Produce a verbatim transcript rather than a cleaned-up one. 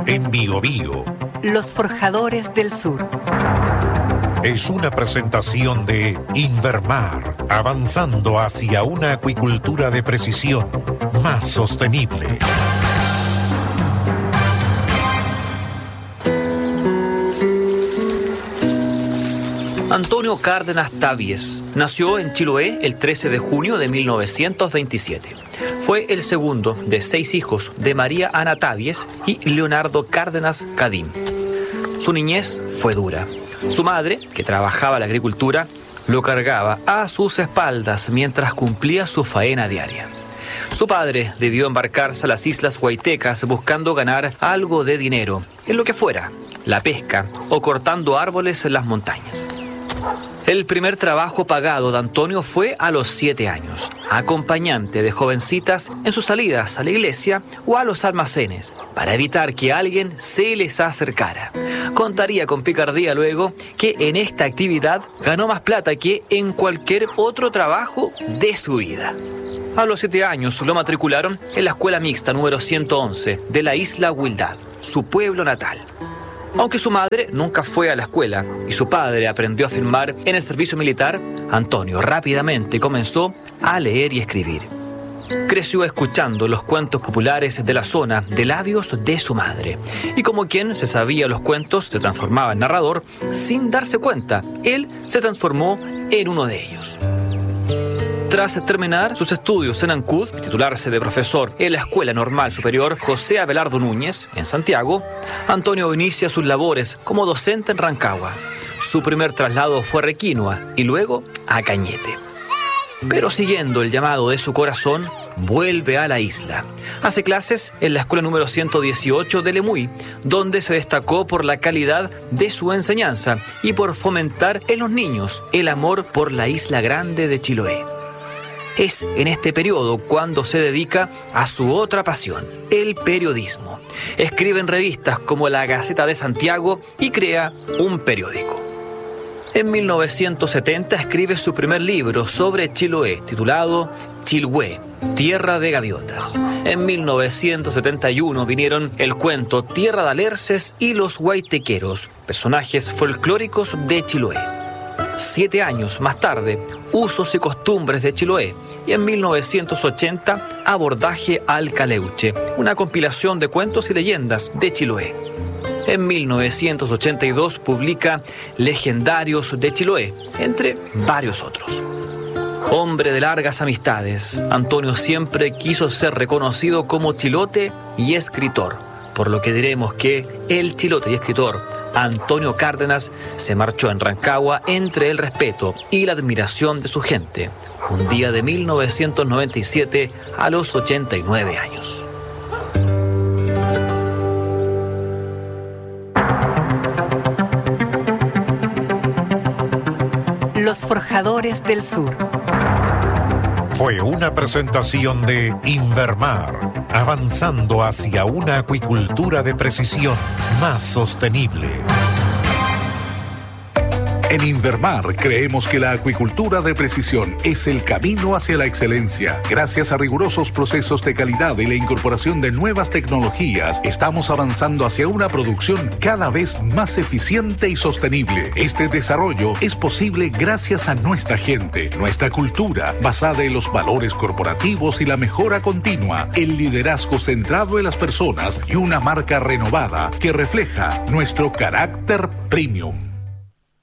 en Biobío. Los Forjadores del Sur. Es una presentación de Invermar, avanzando hacia una acuicultura de precisión más sostenible. Antonio Cárdenas Tavies nació en Chiloé el trece de junio de mil novecientos veintisiete. Fue el segundo de seis hijos de María Ana Tavies y Leonardo Cárdenas Cadín. Su niñez fue dura. Su madre, que trabajaba la agricultura, lo cargaba a sus espaldas mientras cumplía su faena diaria. Su padre debió embarcarse a las Islas Huaytecas buscando ganar algo de dinero, en lo que fuera, la pesca o cortando árboles en las montañas. El primer trabajo pagado de Antonio fue a los siete años, acompañante de jovencitas en sus salidas a la iglesia o a los almacenes, para evitar que alguien se les acercara. Contaría con picardía luego que en esta actividad ganó más plata que en cualquier otro trabajo de su vida. A los siete años lo matricularon en la escuela mixta número ciento once de la isla Huildad, su pueblo natal. Aunque su madre nunca fue a la escuela y su padre aprendió a firmar en el servicio militar, Antonio rápidamente comenzó a leer y escribir. Creció escuchando los cuentos populares de la zona de labios de su madre. Y como quien se sabía los cuentos se transformaba en narrador, sin darse cuenta, él se transformó en uno de ellos. Tras terminar sus estudios en Ancud y titularse de profesor en la Escuela Normal Superior José Abelardo Núñez, en Santiago, Antonio inicia sus labores como docente en Rancagua. Su primer traslado fue a Requinoa y luego a Cañete. Pero siguiendo el llamado de su corazón, vuelve a la isla. Hace clases en la escuela número ciento dieciocho de Lemuy, donde se destacó por la calidad de su enseñanza y por fomentar en los niños el amor por la isla grande de Chiloé. Es en este periodo cuando se dedica a su otra pasión, el periodismo. Escribe en revistas como La Gaceta de Santiago y crea un periódico. En mil novecientos setenta escribe su primer libro sobre Chiloé, titulado Chilhue, Tierra de Gaviotas. En mil novecientos setenta y uno vinieron el cuento Tierra de Alerces y los Huaytequeros, personajes folclóricos de Chiloé. Siete años más tarde, Usos y Costumbres de Chiloé, y en mil novecientos ochenta, Abordaje al Caleuche, una compilación de cuentos y leyendas de Chiloé. En mil novecientos ochenta y dos publica Legendarios de Chiloé, entre varios otros. Hombre de largas amistades, Antonio siempre quiso ser reconocido como chilote y escritor, por lo que diremos que el chilote y escritor Antonio Cárdenas se marchó en Rancagua entre el respeto y la admiración de su gente, un día de mil novecientos noventa y siete a los ochenta y nueve años. Los Forjadores del Sur. Fue una presentación de Invermar, avanzando hacia una acuicultura de precisión más sostenible. En Invermar creemos que la acuicultura de precisión es el camino hacia la excelencia. Gracias a rigurosos procesos de calidad y la incorporación de nuevas tecnologías, estamos avanzando hacia una producción cada vez más eficiente y sostenible. Este desarrollo es posible gracias a nuestra gente, nuestra cultura, basada en los valores corporativos y la mejora continua, el liderazgo centrado en las personas y una marca renovada que refleja nuestro carácter premium.